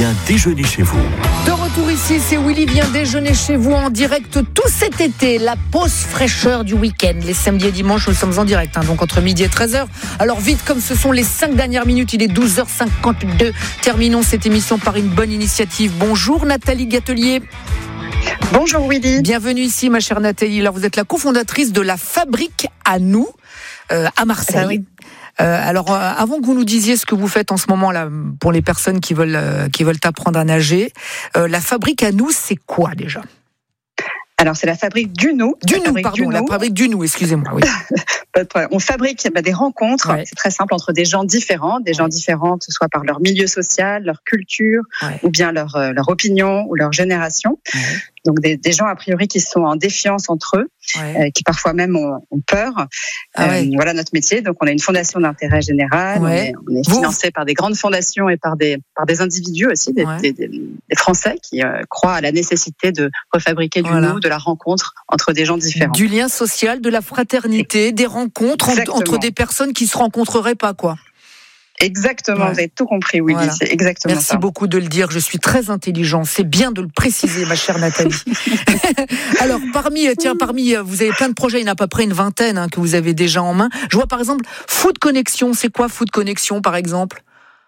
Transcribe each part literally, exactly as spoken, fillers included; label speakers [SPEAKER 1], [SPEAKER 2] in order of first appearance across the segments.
[SPEAKER 1] Viens déjeuner chez vous.
[SPEAKER 2] De retour ici, c'est Willy vient déjeuner chez vous en direct tout cet été. La pause fraîcheur du week-end. Les samedis et dimanches, nous sommes en direct, hein, donc entre midi et treize heures. Alors vite, comme ce sont les cinq dernières minutes, il est douze heures cinquante-deux. Terminons cette émission par une bonne initiative. Bonjour Nathalie Gatelier.
[SPEAKER 3] Bonjour Willy.
[SPEAKER 2] Bienvenue ici ma chère Nathalie. Alors vous êtes la cofondatrice de la Fabrique à nous, euh, à Marseille. Ah oui. Euh, alors, euh, avant que vous nous disiez ce que vous faites en ce moment-là, pour les personnes qui veulent, euh, qui veulent apprendre à nager, euh, la Fabrique à nous, c'est quoi déjà ?
[SPEAKER 3] Alors, c'est la Fabrique du nous.
[SPEAKER 2] Du nous, pardon, du la nous. Fabrique du nous, excusez-moi. Oui.
[SPEAKER 3] On fabrique bah, des rencontres, ouais. C'est très simple, entre des gens différents, des ouais. gens différents, que ce soit par leur milieu social, leur culture, ouais. ou bien leur, euh, leur opinion ou leur génération. Ouais. Donc des, des gens a priori qui sont en défiance entre eux, ouais. euh, qui parfois même ont, ont peur. Ah ouais. euh, voilà notre métier. Donc on a une fondation d'intérêt général. Ouais. On est, on est financé Vous... par des grandes fondations et par des par des individus aussi, des, ouais. des, des, des Français qui euh, croient à la nécessité de refabriquer du voilà. nous, de la rencontre entre des gens différents.
[SPEAKER 2] Du lien social, de la fraternité, des rencontres Exactement. entre des personnes qui se rencontreraient pas, quoi.
[SPEAKER 3] Exactement, ouais. Vous avez tout compris, Willy, voilà. C'est exactement
[SPEAKER 2] Merci
[SPEAKER 3] ça.
[SPEAKER 2] Merci beaucoup de le dire, je suis très intelligent, c'est bien de le préciser, ma chère Nathalie. Alors, parmi, tiens, parmi, vous avez plein de projets, il y en a à peu près une vingtaine hein, que vous avez déjà en main. Je vois par exemple Food Connection, c'est quoi Food Connection par exemple ?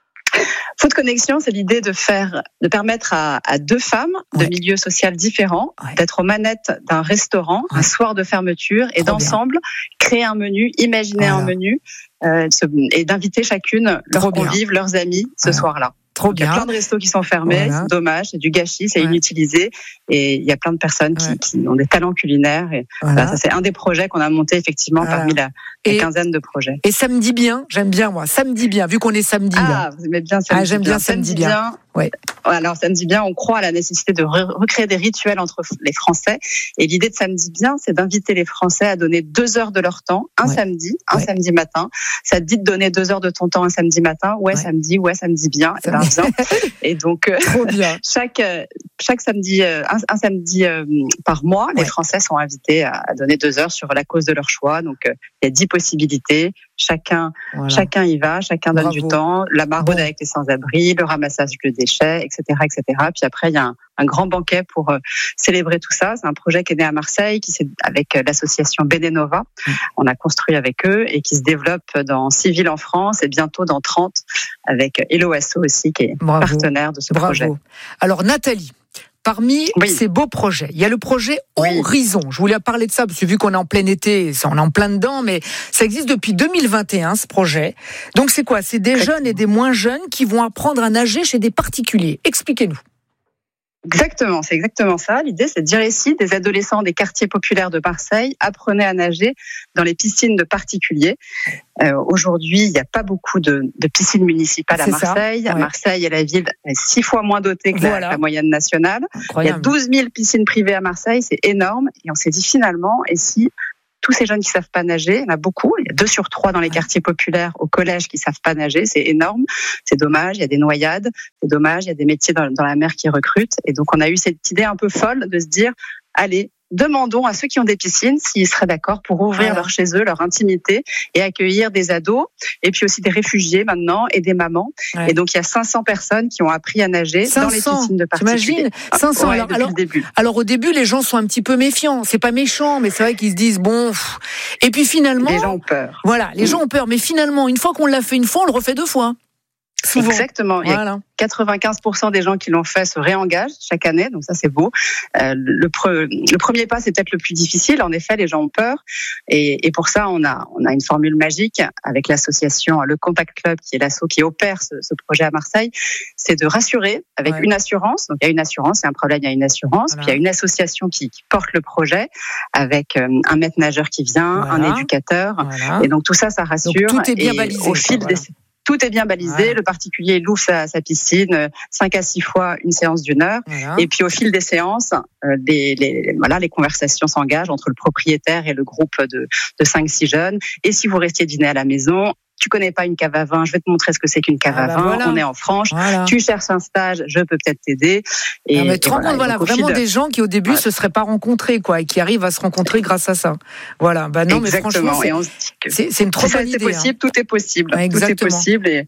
[SPEAKER 3] Food Connection, c'est l'idée de faire, de permettre à, à deux femmes ouais. de milieux sociaux différents ouais. d'être aux manettes d'un restaurant ouais. un soir de fermeture et Trop d'ensemble bien. créer un menu, imaginer voilà. un menu euh, et d'inviter chacune leurs convives, leurs amis ce voilà. soir-là.
[SPEAKER 2] Trop
[SPEAKER 3] il y a
[SPEAKER 2] bien.
[SPEAKER 3] plein de restos qui sont fermés, voilà. c'est dommage, c'est du gâchis, c'est ouais. inutilisé. Et il y a plein de personnes qui, ouais. qui ont des talents culinaires. Et voilà. Bah, ça, c'est un des projets qu'on a monté effectivement voilà. parmi la, la et, quinzaine de projets.
[SPEAKER 2] Et samedi bien, j'aime bien moi, samedi bien, vu qu'on est samedi.
[SPEAKER 3] Ah,
[SPEAKER 2] là.
[SPEAKER 3] vous aimez bien samedi
[SPEAKER 2] ah, j'aime bien, bien samedi bien. bien. Ouais.
[SPEAKER 3] Alors samedi bien, on croit à la nécessité de re- recréer des rituels entre les Français. Et l'idée de samedi bien, c'est d'inviter les Français à donner deux heures de leur temps, un ouais. samedi, un ouais. samedi matin. Ça te dit de donner deux heures de ton temps un samedi matin. Ouais, ouais. samedi, ouais, samedi bien. Et, ben, bien. Et donc,
[SPEAKER 2] Trop bien.
[SPEAKER 3] chaque chaque samedi, un, un samedi euh, par mois, ouais. les Français sont invités à, à donner deux heures sur la cause de leur choix. Donc, euh, il y a dix possibilités. Chacun, voilà. chacun y va, chacun donne Bravo. du temps. La maraude bon. avec les sans-abri, le ramassage de déchets, et cetera, et cetera. Puis après, il y a un, un grand banquet pour euh, célébrer tout ça. C'est un projet qui est né à Marseille, qui c'est avec euh, l'association Benenova. Mmh. On a construit avec eux et qui se développe dans six villes en France et bientôt dans trente avec Hello Asso aussi, qui est Bravo. partenaire de ce
[SPEAKER 2] Bravo.
[SPEAKER 3] projet.
[SPEAKER 2] Alors Nathalie, parmi oui. ces beaux projets, il y a le projet oui. Horizon. Je voulais parler de ça parce que vu qu'on est en plein été, on est en plein dedans, mais ça existe depuis deux mille vingt et un ce projet. Donc c'est quoi ? C'est des jeunes et des moins jeunes qui vont apprendre à nager chez des particuliers. Expliquez-nous.
[SPEAKER 3] Exactement, c'est exactement ça. L'idée, c'est de dire ici, des adolescents des quartiers populaires de Marseille, apprenez à nager dans les piscines de particuliers. Euh, aujourd'hui, il n'y a pas beaucoup de, de piscines municipales à Marseille. À ouais. Marseille, la ville est six fois moins dotée que voilà. la, la moyenne nationale. Incroyable. Il y a douze mille piscines privées à Marseille, c'est énorme. Et on s'est dit finalement, et si tous ces jeunes qui savent pas nager, il y en a beaucoup, il y a deux sur trois dans les quartiers populaires au collège qui savent pas nager, c'est énorme, c'est dommage, il y a des noyades, c'est dommage, il y a des métiers dans, dans la mer qui recrutent. Et donc on a eu cette idée un peu folle de se dire, allez, demandons à ceux qui ont des piscines s'ils seraient d'accord pour ouvrir ah. leur chez eux, leur intimité et accueillir des ados et puis aussi des réfugiés maintenant et des mamans. Ouais. Et donc il y a cinq cents personnes qui ont appris à nager
[SPEAKER 2] cinq cents,
[SPEAKER 3] dans les piscines de particuliers.
[SPEAKER 2] T'imagines cinq cents.
[SPEAKER 3] Ouais,
[SPEAKER 2] alors,
[SPEAKER 3] depuis
[SPEAKER 2] alors,
[SPEAKER 3] le début.
[SPEAKER 2] alors au début les gens sont un petit peu méfiants. C'est pas méchant, mais c'est vrai qu'ils se disent bon. Pff. Et puis finalement,
[SPEAKER 3] les gens ont peur.
[SPEAKER 2] Voilà, les mmh. gens ont peur. Mais finalement, une fois qu'on l'a fait une fois, on le refait deux fois. Souvent.
[SPEAKER 3] Exactement. Il y a voilà. quatre-vingt-quinze pour cent des gens qui l'ont fait se réengagent chaque année, donc ça c'est beau. Euh, le, pre, le premier pas c'est peut-être le plus difficile. En effet, les gens ont peur, et, et pour ça on a on a une formule magique avec l'association Le Contact Club, qui est l'asso qui opère ce, ce projet à Marseille. C'est de rassurer avec ouais. une assurance. Donc il y a une assurance, il y a un problème, il y a une assurance. Voilà. Puis il y a une association qui, qui porte le projet avec euh, un maître nageur qui vient, voilà. un éducateur, voilà. et donc tout ça, ça rassure. Donc,
[SPEAKER 2] tout est bien balisé.
[SPEAKER 3] Au fil voilà. des Tout est bien balisé. Voilà. Le particulier loue sa, sa piscine cinq à six fois une séance d'une heure. Voilà. Et puis au fil des séances, euh, les, les, voilà, les conversations s'engagent entre le propriétaire et le groupe de, de cinq six jeunes. Et si vous restiez dîner à la maison, tu connais pas une cave à vin, je vais te montrer ce que c'est qu'une cave ah bah à vin. Voilà. On est en franche. Voilà. Tu cherches un stage, je peux peut-être t'aider.
[SPEAKER 2] Et, non, mais tu te rends compte, voilà, vraiment de... des gens qui au début ouais. se seraient pas rencontrés, quoi, et qui arrivent à se rencontrer grâce à ça. Voilà. Bah non,
[SPEAKER 3] Exactement.
[SPEAKER 2] mais franchement, c'est,
[SPEAKER 3] et on
[SPEAKER 2] c'est, c'est une trop bonne idée.
[SPEAKER 3] C'est possible,
[SPEAKER 2] hein.
[SPEAKER 3] tout est possible.
[SPEAKER 2] Ouais,
[SPEAKER 3] tout est possible et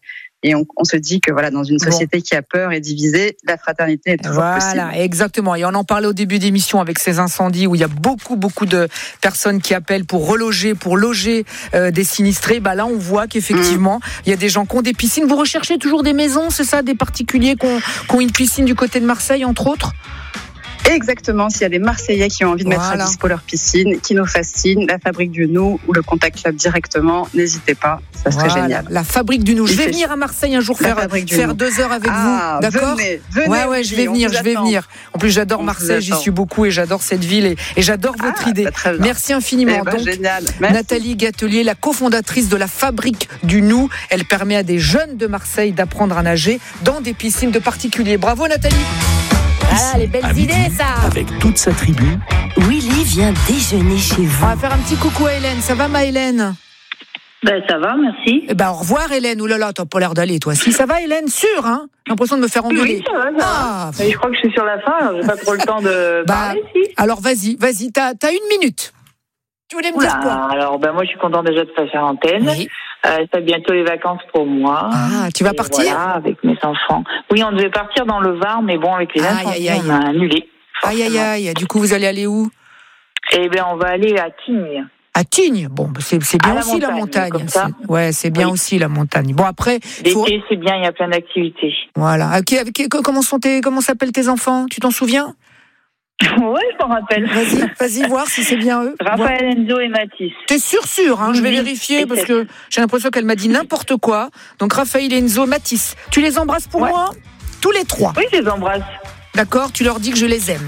[SPEAKER 3] Et on, on se dit que voilà, dans une société bon. qui a peur et divisée, la fraternité est toujours
[SPEAKER 2] voilà,
[SPEAKER 3] possible.
[SPEAKER 2] Voilà, exactement. Et on en parlait au début d'émission avec ces incendies où il y a beaucoup, beaucoup de personnes qui appellent pour reloger, pour loger euh, des sinistrés. Bah là, on voit qu'effectivement, mmh. il y a des gens qui ont des piscines. Vous recherchez toujours des maisons, c'est ça, des particuliers qui ont, qui ont une piscine du côté de Marseille, entre autres?
[SPEAKER 3] Exactement, s'il y a des Marseillais qui ont envie de voilà. mettre à dispo leur piscine, qui nous fascinent, la Fabrique du Nou ou le Contact Club directement, n'hésitez pas, ça serait voilà. génial.
[SPEAKER 2] La Fabrique du Nou. Je vais venir à Marseille un jour faire, faire deux heures avec
[SPEAKER 3] ah,
[SPEAKER 2] vous, d'accord?
[SPEAKER 3] Venez, venez.
[SPEAKER 2] Ouais, ouais, je vais venir, je vais attend. venir. En plus, j'adore on Marseille, j'y suis beaucoup et j'adore cette ville et, et j'adore ah, votre idée. Merci infiniment.
[SPEAKER 3] Eh ben,
[SPEAKER 2] Donc,
[SPEAKER 3] génial. Merci.
[SPEAKER 2] Nathalie Gatelier, la cofondatrice de la Fabrique du Nou, elle permet à des jeunes de Marseille d'apprendre à nager dans des piscines de particuliers. Bravo Nathalie. Ah, les belles idées, ça!
[SPEAKER 1] Avec toute sa tribu,
[SPEAKER 4] Willy vient déjeuner chez vous.
[SPEAKER 2] On va faire un petit coucou à Hélène. Ça va, ma Hélène?
[SPEAKER 5] Ben, ça va, merci.
[SPEAKER 2] Eh ben, au revoir, Hélène. Ouh là là, t'as pas l'air d'aller, toi. Si, ça va, Hélène? Sûr, hein? J'ai l'impression de me faire engueuler.
[SPEAKER 5] Oui, ça va, ça ah. va. Mais je crois que je suis sur la fin, alors j'ai pas trop le temps de bah, parler, si.
[SPEAKER 2] Alors, vas-y, vas-y, t'as, t'as une minute. Tu voulais me Oula, dire quoi?
[SPEAKER 5] Alors, ben, moi, je suis contente déjà de passer à l'antenne. Oui. Euh, c'est bientôt les vacances pour moi.
[SPEAKER 2] Ah, tu vas et partir?
[SPEAKER 5] Voilà, avec mes enfants. Oui, on devait partir dans le Var, mais bon, avec les enfants, on a annulé.
[SPEAKER 2] Aïe, aïe, aïe. Du coup, vous allez aller où?
[SPEAKER 5] Eh bien, on va aller à Tignes.
[SPEAKER 2] À Tignes, bon, c'est, c'est bien aussi la montagne. La montagne. C'est, ouais, c'est bien oui. aussi la montagne. Bon, après.
[SPEAKER 5] L'été, faut... c'est bien, il y a plein d'activités.
[SPEAKER 2] Voilà. Okay, okay, comment sont tes, comment s'appellent tes enfants? Tu t'en souviens?
[SPEAKER 5] Ouais, je m'en rappelle.
[SPEAKER 2] Vas-y, vas-y, voir si c'est bien eux.
[SPEAKER 5] Raphaël, Enzo et Mathis.
[SPEAKER 2] T'es sûr, sûr, hein, je vais vérifier et parce sept. que j'ai l'impression qu'elle m'a dit n'importe quoi. Donc, Raphaël, Enzo, Mathis. Tu les embrasses pour ouais. moi? Tous les trois?
[SPEAKER 5] Oui, je les embrasse.
[SPEAKER 2] D'accord, tu leur dis que je les aime.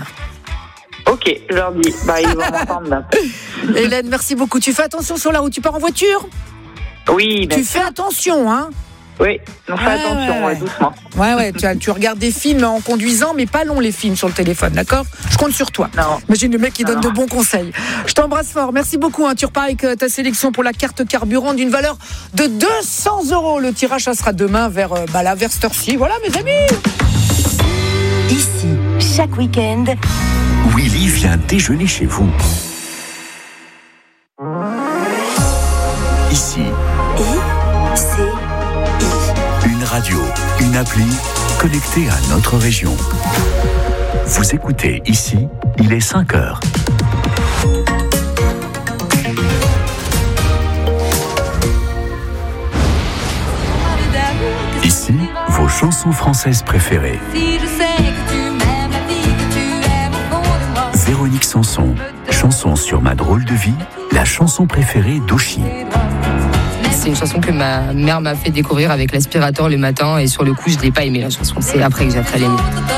[SPEAKER 5] Ok, je leur dis. Bah, ils vont m'entendre là.
[SPEAKER 2] Hélène, merci beaucoup. Tu fais attention sur la route. Tu pars en voiture?
[SPEAKER 5] Oui, bien
[SPEAKER 2] Tu
[SPEAKER 5] sûr.
[SPEAKER 2] fais attention, hein?
[SPEAKER 5] Oui, on fait ouais, attention, ouais, ouais, doucement.
[SPEAKER 2] Ouais, ouais, tu, tu regardes des films en conduisant, mais pas long les films sur le téléphone, d'accord? Je compte sur toi.
[SPEAKER 5] Non.
[SPEAKER 2] Imagine le mec qui
[SPEAKER 5] non.
[SPEAKER 2] donne de bons conseils. Je t'embrasse fort, merci beaucoup. Hein. Tu repars avec ta sélection pour la carte carburant d'une valeur de deux cents euros. Le tirage, ça sera demain vers, bah là, vers cette heure-ci. Voilà, mes amis.
[SPEAKER 4] Ici, chaque week-end,
[SPEAKER 1] Willy vient déjeuner chez vous. Ici.
[SPEAKER 4] I, C, I.
[SPEAKER 1] Une radio, une appli connectée à notre région. Vous écoutez ici, il est cinq heures. Ici, vos chansons françaises préférées. Véronique Sanson, chanson sur ma drôle de vie, la chanson préférée d'Oshi.
[SPEAKER 6] C'est une chanson que ma mère m'a fait découvrir avec l'aspirateur le matin et sur le coup je l'ai pas aimé la chanson. C'est après que j'ai appris à l'aimer.